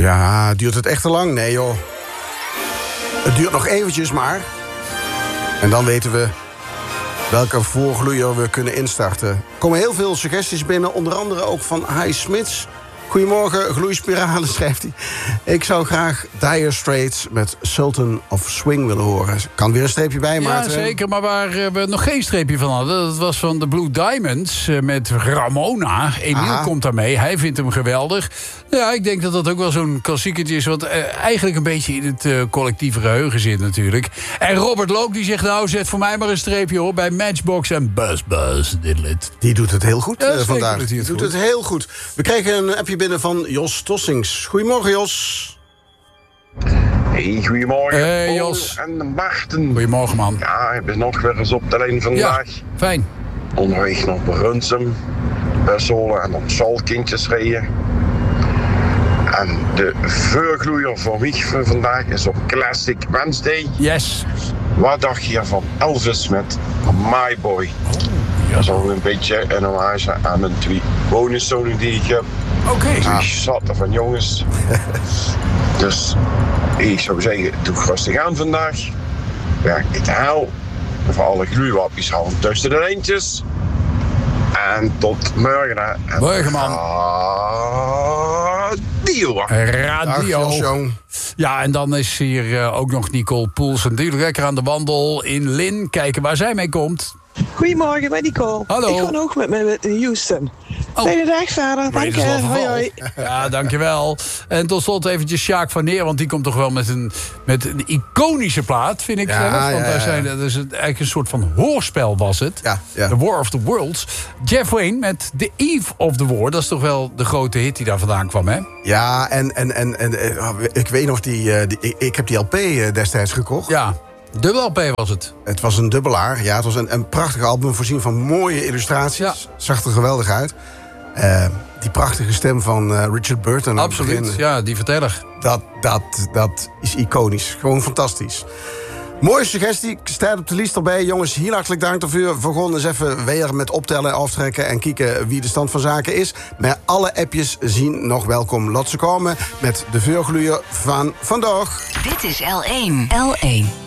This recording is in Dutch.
Ja, duurt het echt te lang? Nee, joh. Het duurt nog eventjes maar. En dan weten we welke voorgloeier we kunnen instarten. Er komen heel veel suggesties binnen, onder andere ook van Hai Smits. Goedemorgen, gloeispiralen, schrijft hij. Ik zou graag Dire Straits met Sultan of Swing willen horen. Kan weer een streepje bij, Maarten? Ja, zeker, maar waar we nog geen streepje van hadden... dat was van de Blue Diamonds met Ramona. Emiel komt daarmee, hij vindt hem geweldig. Ja, ik denk dat dat ook wel zo'n klassiekertje is... wat eigenlijk een beetje in het collectieve geheugen zit natuurlijk. En Robert Look die zegt, nou, zet voor mij maar een streepje hoor... bij Matchbox en Buzz Diddlet. Die doet het heel goed vandaag. Die doet het heel goed. We kregen een appje binnen van Jos Tossings. Goedemorgen, Jos. Hey, goedemorgen. Hey, Paul Jos. en Maarten. Goedemorgen, man. Ja, ik ben nog weer eens op de lijn vandaag. Ja, fijn. Onderweg naar Brunsum, Bessolen en dan Salkindjes rijden. En de vuurgloeier voor wie van vandaag is op Classic Wednesday. Yes. Wat dacht je van Elvis met My Boy? Dat is ook een beetje een hommage aan de 2 bonuszonen die ik heb. Oké. Die zaten van jongens. Dus ik zou zeggen, doe rustig aan vandaag. Werk niet haal. Voor alle gluiwappies houden tussen de lijntjes. En tot morgen. Morgen, man. Radio. Ja, en dan is hier ook nog Nicole Poels. En natuurlijk lekker aan de wandel in Lin. Kijken waar zij mee komt. Goedemorgen, bij Nicole. Hallo. Ik ga nog met Houston. Fijne dag verder. Dank je. Hoi, hoi. Ja, dankjewel. En tot slot eventjes Sjaak van Neer, want die komt toch wel met een iconische plaat, vind ik zelf. Want dat is eigenlijk een soort van hoorspel was het. Ja. The War of the Worlds. Jeff Wayne met The Eve of the War. Dat is toch wel de grote hit die daar vandaan kwam, hè? Ja, en ik weet nog, ik heb die LP destijds gekocht. Ja. Dubbel LP was het. Het was een dubbelaar. Ja, het was een prachtig album voorzien van mooie illustraties. Ja. Zag er geweldig uit. Die prachtige stem van Richard Burton. Absoluut, ja, die verteller. Dat is iconisch. Gewoon fantastisch. Mooie suggestie. Staat op de lijst erbij. Jongens, heel hartelijk dank daarvoor. We gaan eens even weer met optellen, aftrekken en kijken wie de stand van zaken is. Maar alle appjes zien nog welkom. Laat ze komen met de vuurgloeier van vandaag. Dit is L1. L1.